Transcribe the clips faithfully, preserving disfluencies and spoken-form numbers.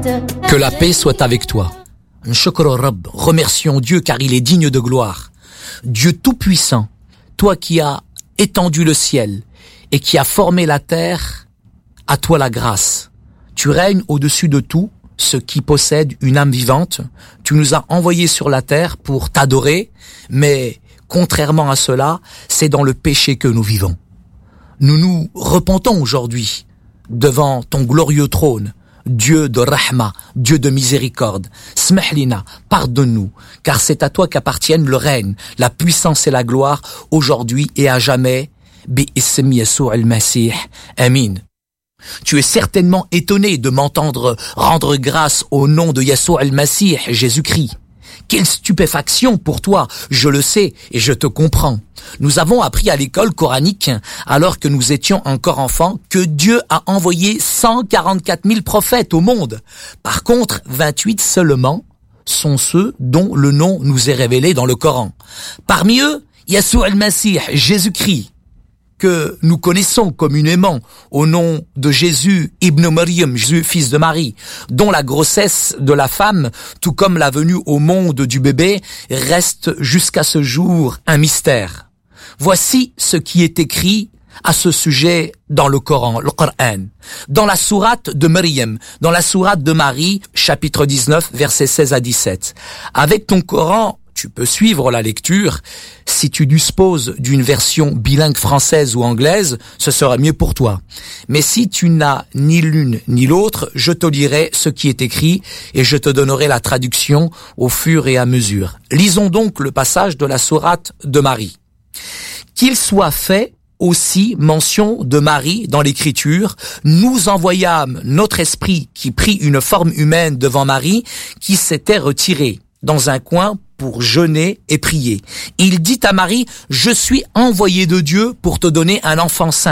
Que la paix soit avec toi. Shukr Rabb, remercions Dieu car il est digne de gloire. Dieu tout-puissant, toi qui as étendu le ciel et qui as formé la terre, à toi la grâce. Tu règnes au-dessus de tout ce qui possède une âme vivante. Tu nous as envoyés sur la terre pour t'adorer, mais contrairement à cela, c'est dans le péché que nous vivons. Nous nous repentons aujourd'hui devant ton glorieux trône, Dieu de Rahma, Dieu de miséricorde. Smahlina, pardonne-nous, car c'est à toi qu'appartiennent le règne, la puissance et la gloire, aujourd'hui et à jamais. Bi ism Yesou al-Masih. Amin. Tu es certainement étonné de m'entendre rendre grâce au nom de Yesou al-Masih, Jésus-Christ. Quelle stupéfaction pour toi, je le sais et je te comprends. Nous avons appris à l'école coranique, alors que nous étions encore enfants, que Dieu a envoyé cent quarante-quatre mille prophètes au monde. Par contre, vingt-huit seulement sont ceux dont le nom nous est révélé dans le Coran. Parmi eux, Yesou al-Masih, Jésus-Christ, que nous connaissons communément au nom de Jésus, Ibn Maryam, Jésus, fils de Marie, dont la grossesse de la femme, tout comme la venue au monde du bébé, reste jusqu'à ce jour un mystère. Voici ce qui est écrit à ce sujet dans le Coran, le Coran, dans la sourate de Maryam, dans la sourate de Marie, chapitre dix-neuf, versets seize à dix-sept. Avec ton Coran, tu peux suivre la lecture. Si tu disposes d'une version bilingue française ou anglaise, ce sera mieux pour toi. Mais si tu n'as ni l'une ni l'autre, je te lirai ce qui est écrit et je te donnerai la traduction au fur et à mesure. Lisons donc le passage de la sourate de Marie. Qu'il soit fait aussi mention de Marie dans l'écriture, nous envoyâmes notre esprit qui prit une forme humaine devant Marie, qui s'était retirée dans un coin pour jeûner et prier. Il dit à Marie, « Je suis envoyé de Dieu pour te donner un enfant saint. »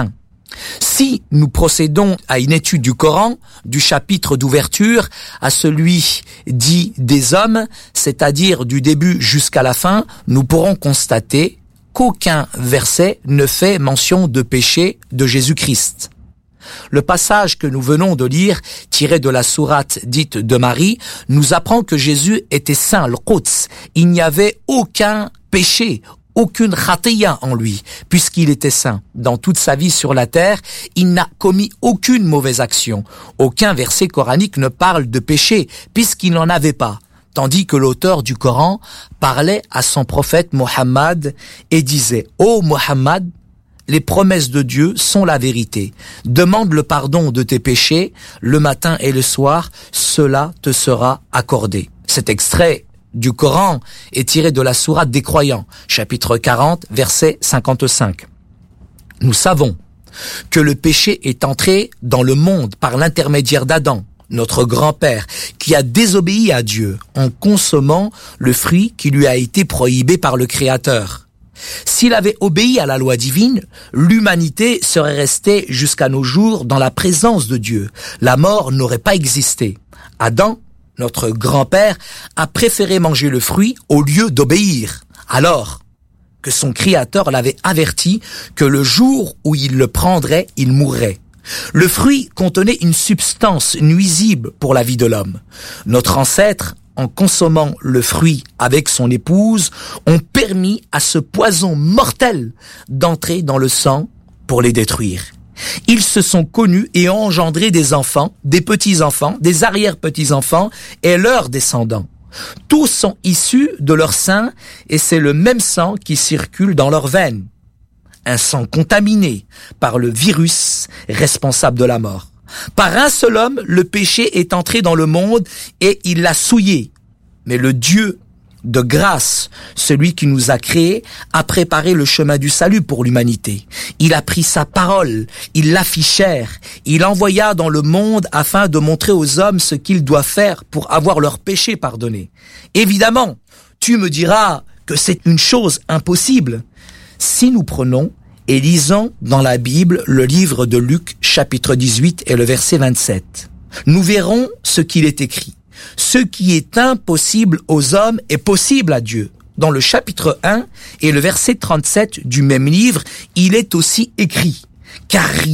Si nous procédons à une étude du Coran, du chapitre d'ouverture à celui dit des hommes, c'est-à-dire du début jusqu'à la fin, nous pourrons constater qu'aucun verset ne fait mention de péché de Jésus-Christ. Le passage que nous venons de lire, tiré de la sourate dite de Marie, nous apprend que Jésus était saint, le Quds. Il n'y avait aucun péché, aucune khatiya en lui, puisqu'il était saint. Dans toute sa vie sur la terre, il n'a commis aucune mauvaise action. Aucun verset coranique ne parle de péché, puisqu'il n'en avait pas. Tandis que l'auteur du Coran parlait à son prophète Mohammed et disait « Ô Mohammed, les promesses de Dieu sont la vérité. Demande le pardon de tes péchés le matin et le soir, cela te sera accordé. » Cet extrait du Coran est tiré de la sourate des croyants, chapitre quarante, verset cinquante-cinq. Nous savons que le péché est entré dans le monde par l'intermédiaire d'Adam, notre grand-père, qui a désobéi à Dieu en consommant le fruit qui lui a été prohibé par le Créateur. S'il avait obéi à la loi divine, l'humanité serait restée jusqu'à nos jours dans la présence de Dieu. La mort n'aurait pas existé. Adam, notre grand-père, a préféré manger le fruit au lieu d'obéir, alors que son Créateur l'avait averti que le jour où il le prendrait, il mourrait. Le fruit contenait une substance nuisible pour la vie de l'homme. Notre ancêtre, en consommant le fruit avec son épouse, ont permis à ce poison mortel d'entrer dans le sang pour les détruire. Ils se sont connus et ont engendré des enfants, des petits-enfants, des arrière-petits-enfants et leurs descendants. Tous sont issus de leur sein et c'est le même sang qui circule dans leurs veines. Un sang contaminé par le virus responsable de la mort. Par un seul homme, le péché est entré dans le monde et il l'a souillé. Mais le Dieu de grâce, celui qui nous a créés, a préparé le chemin du salut pour l'humanité. Il a pris sa parole, il l'affichèrent, il envoya dans le monde afin de montrer aux hommes ce qu'ils doivent faire pour avoir leurs péchés pardonnés. Évidemment, tu me diras que c'est une chose impossible. Si nous prenons et lisons dans la Bible le livre de Luc, chapitre dix-huit et le verset vingt-sept. Nous verrons ce qu'il est écrit. Ce qui est impossible aux hommes est possible à Dieu. Dans le chapitre un et le verset trente-sept du même livre, il est aussi écrit. Car